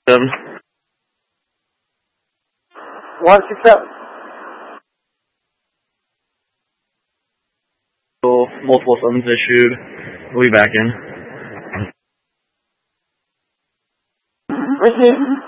7. 167. So, multiple summons issued. We'll be back in. Receive.